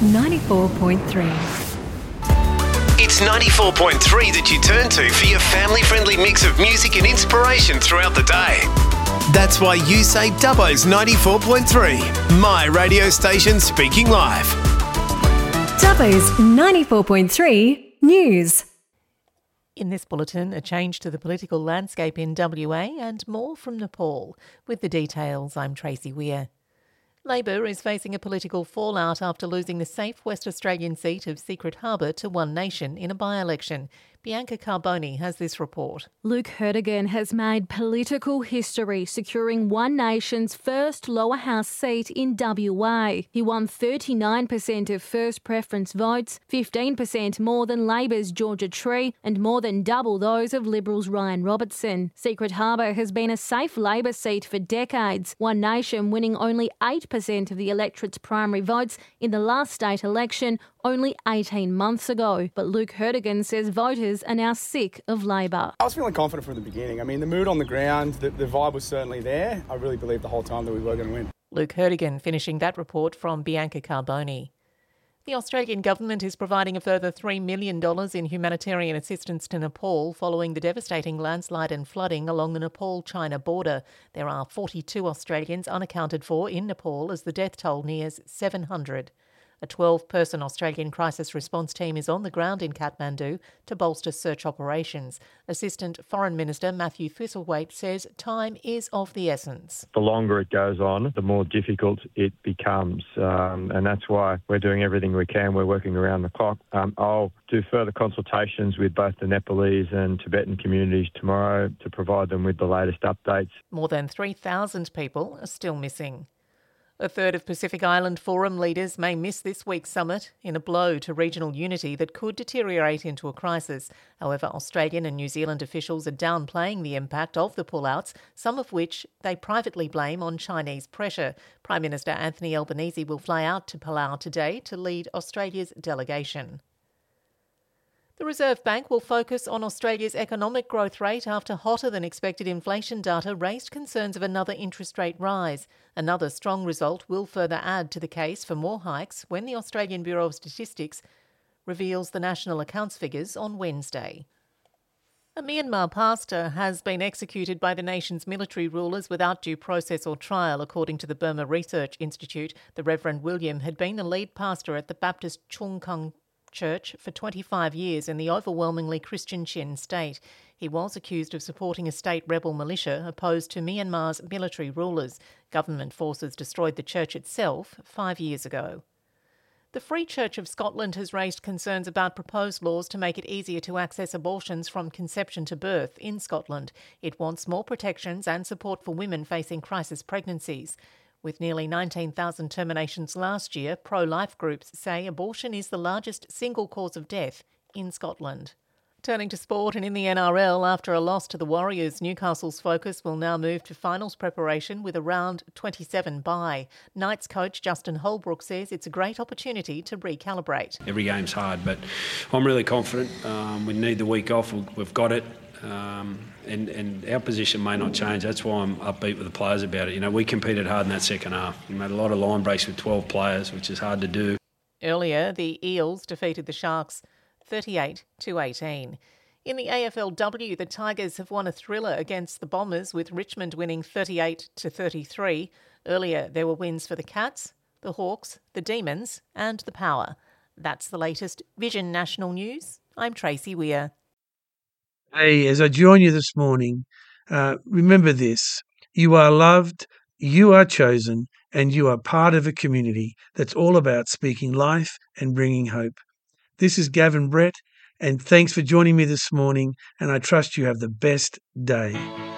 94.3. It's 94.3 that you turn to for your family-friendly mix of music and inspiration throughout the day. That's why you say Dubbo's 94.3, my radio station speaking live. Dubbo's 94.3 News. In this bulletin, a change to the political landscape in WA and more from Nepal. With the details, I'm Tracy Weir. Labor is facing a political fallout after losing the safe West Australian seat of Secret Harbour to One Nation in a by-election. Bianca Carboni has this report. Luke Hertigan has made political history, securing One Nation's first lower house seat in WA. He won 39% of first preference votes, 15% more than Labor's Georgia Tree, and more than double those of Liberals' Ryan Robertson. Secret Harbour has been a safe Labor seat for decades, One Nation winning only 8% of the electorate's primary votes in the last state election only 18 months ago. But Luke Hertigan says voters are now sick of Labor. I was feeling confident from the beginning. I mean, the mood on the ground, the vibe was certainly there. I really believed the whole time that we were going to win. Luke Hertigan finishing that report from Bianca Carboni. The Australian government is providing a further $3 million in humanitarian assistance to Nepal following the devastating landslide and flooding along the Nepal-China border. There are 42 Australians unaccounted for in Nepal as the death toll nears 700. A 12-person Australian crisis response team is on the ground in Kathmandu to bolster search operations. Assistant Foreign Minister Matthew Thistlethwaite says time is of the essence. The longer it goes on, the more difficult it becomes, and that's why we're doing everything we can. We're working around the clock. I'll do further consultations with both the Nepalese and Tibetan communities tomorrow to provide them with the latest updates. More than 3,000 people are still missing. A third of Pacific Island Forum leaders may miss this week's summit in a blow to regional unity that could deteriorate into a crisis. However, Australian and New Zealand officials are downplaying the impact of the pullouts, some of which they privately blame on Chinese pressure. Prime Minister Anthony Albanese will fly out to Palau today to lead Australia's delegation. The Reserve Bank will focus on Australia's economic growth rate after hotter-than-expected inflation data raised concerns of another interest rate rise. Another strong result will further add to the case for more hikes when the Australian Bureau of Statistics reveals the national accounts figures on Wednesday. A Myanmar pastor has been executed by the nation's military rulers without due process or trial, according to the Burma Research Institute. The Reverend William had been the lead pastor at the Baptist Chung Kung Church for 25 years in the overwhelmingly Christian Chin state. He was accused of supporting a state rebel militia opposed to Myanmar's military rulers. Government forces destroyed the church itself 5 years ago. The Free Church of Scotland has raised concerns about proposed laws to make it easier to access abortions from conception to birth in Scotland. It wants more protections and support for women facing crisis pregnancies. With nearly 19,000 terminations last year, pro-life groups say abortion is the largest single cause of death in Scotland. Turning to sport and in the NRL, after a loss to the Warriors, Newcastle's focus will now move to finals preparation with a round 27 bye. Knights coach Justin Holbrook says it's a great opportunity to recalibrate. Every game's hard, but I'm really confident. We need the week off. We've got it. And our position may not change. That's why I'm upbeat with the players about it. You know, we competed hard in that second half. We made a lot of line breaks with 12 players, which is hard to do. Earlier, the Eels defeated the Sharks 38-18. In the AFLW, the Tigers have won a thriller against the Bombers, with Richmond winning 38-33. Earlier, there were wins for the Cats, the Hawks, the Demons and the Power. That's the latest Vision National News. I'm Tracy Weir. Hey, as I join you this morning, remember this. You are loved, you are chosen, and you are part of a community that's all about speaking life and bringing hope. This is Gavin Brett, and thanks for joining me this morning, and I trust you have the best day.